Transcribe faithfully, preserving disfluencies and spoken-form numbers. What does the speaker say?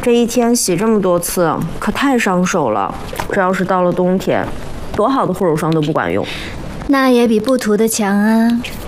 这一天洗这么多次，可太伤手了。这要是到了冬天，多好的护手霜都不管用。 那也比不涂的强啊。